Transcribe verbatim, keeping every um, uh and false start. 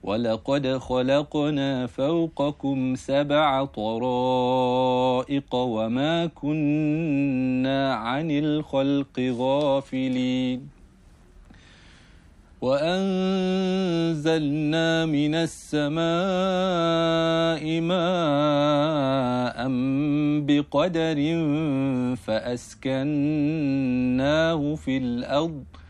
ولقد خلقنا فوقكم سبع طرائق وما كنا عن الخلق غافلين وأنزلنا من السماء ماء بقدر فأسكناه في الأرض